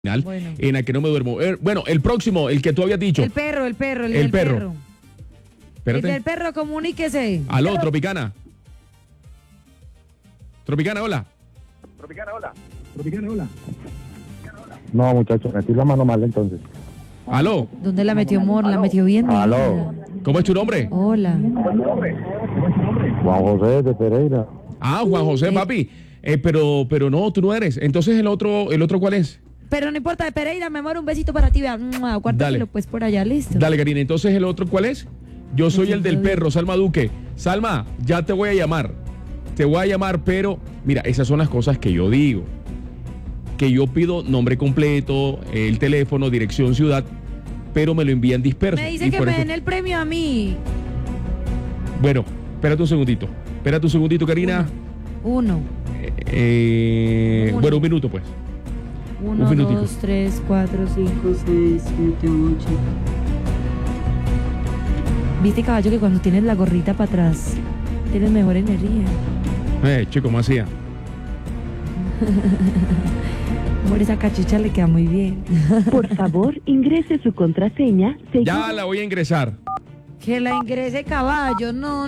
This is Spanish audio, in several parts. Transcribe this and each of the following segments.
Bueno. En la que no me duermo. Bueno, el próximo, el que tú habías dicho. El perro. El perro. El Espérate. del perro, comuníquese. Aló, Tropicana. Tropicana, hola. No, muchachos, metí la mano mal entonces. Aló, ¿Dónde la metió, amor? La metió bien. mi Aló. vida. ¿cómo es tu nombre? Hola. Juan José de Pereira. Ah, Juan José, papi. Pero no, tú no eres. Entonces el otro ¿cuál es? Pero no importa, de Pereira, mi amor, un besito para ti. Cuártatelo pues por allá, listo. Dale, Karina. Entonces el otro ¿cuál es? Yo soy el del perro, Salma Duque. Salma, ya te voy a llamar. Te voy a llamar, pero mira, esas son las cosas que yo digo. Que yo pido nombre completo, el teléfono, dirección, ciudad, pero me lo envían disperso. Me dice Y que por me eso- den el premio a mí. Bueno, espérate un segundito. Karina. Uno. Bueno, un minuto, pues. Uno, minutico. 2, 3, 4, 5, 6, 7, 8. Viste, caballo, que cuando tienes la gorrita para atrás, tienes mejor energía. Chico, ¿cómo hacía? Amor, esa cachucha le queda muy bien. Por favor, ingrese su contraseña. Ya la voy a ingresar. Que la ingrese, caballo. No.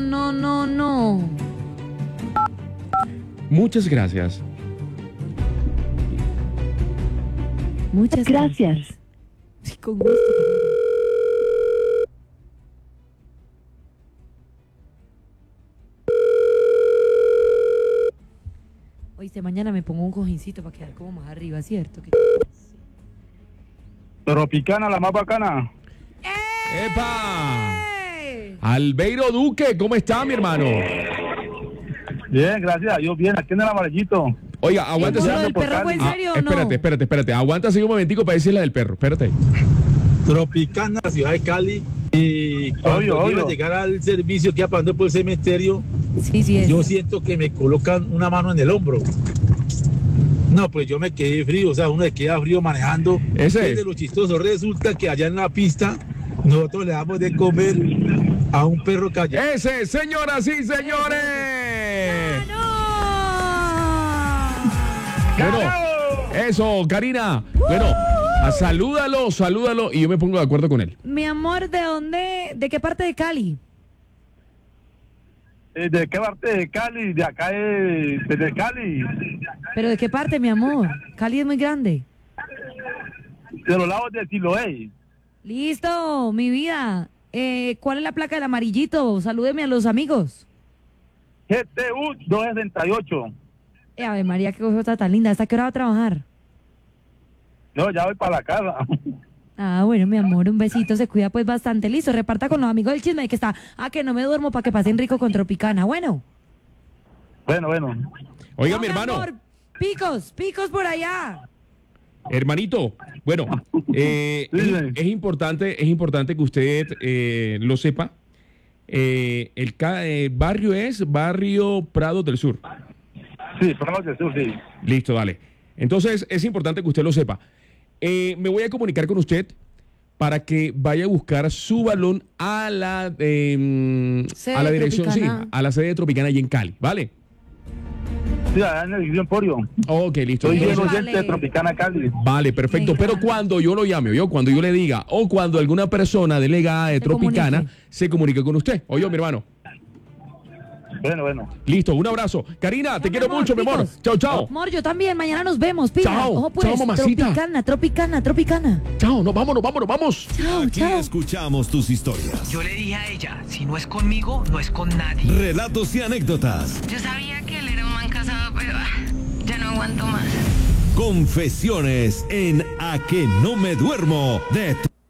Muchas gracias. Muchas gracias. Gracias. Sí, con gusto. Oíste, mañana me pongo un cojincito para quedar como más arriba, ¿cierto? Tropicana, la más bacana. ¡Epa! ¡Ey! Albeiro Duque, ¿cómo está, mi hermano? Bien, gracias a Dios, bien, aquí en el amarillito. Oiga, aguántese. ¿Lo del perro fue en serio o no? Espérate. Aguántase un momentico para decirle del perro. Espérate. Tropicana, la ciudad de Cali. Y cuando Obvio. iba a llegar al servicio que iba pasando por el cementerio, Sí es. yo siento que me colocan una mano en el hombro. No, pues yo me quedé frío, o sea, uno se queda frío manejando. Ese. Es de lo chistoso, resulta que allá en la pista nosotros le damos de comer a un perro callejero. Ese, señoras y señores. Bueno, eso, Karina. Bueno, salúdalo y yo me pongo de acuerdo con él. Mi amor, ¿de dónde? ¿De qué parte de Cali? ¿De qué parte de Cali? De acá, de Cali. ¿Pero de qué parte, mi amor? Cali es muy grande. De los lados de Siloé. Listo, mi vida. ¿Cuál es la placa del amarillito? Salúdeme a los amigos. GTU 268. Ave María, qué cosa tan linda. ¿Hasta qué hora va a trabajar? No, ya voy para la casa. Ah, bueno, mi amor, un besito. Se cuida pues bastante. Listo, reparta con los amigos del chisme que está. Que no me duermo para que pasen rico con Tropicana. Bueno. Bueno. Oiga, No, mi hermano. amor, picos por allá. Hermanito, bueno, es importante que usted lo sepa. El barrio es Barrio Prado del Sur. Sí, Prado del Sur, sí. Listo, dale. Entonces, es importante que usted lo sepa. Me voy a comunicar con usted para que vaya a buscar su balón a la dirección, sí, Tropicana. a la sede de Tropicana allí en Cali, ¿vale? Sí, allá en el Edificio Emporio. Ok, listo. Soy bien Entonces, oyente de Tropicana Cali. vale, perfecto. Me Pero encanta. cuando yo lo llame, cuando yo le diga, o cuando alguna persona delegada de Se Tropicana comunique. se comunique con usted. Oye, mi hermano. Bueno. Listo, un abrazo. Karina, te Mi quiero amor, mucho, mi amor. picos. Chao, chao. Amor, yo también. Mañana nos vemos, pila. Chao. Ojo, pues. Chao, mamacita. Tropicana. Chao, vamos. Chao, Aquí chao. escuchamos tus historias, Yo le dije a ella, si no es conmigo, no es con nadie. relatos y anécdotas, Yo sabía que él era un man casado, pero ya no aguanto más. confesiones en A que no me duermo de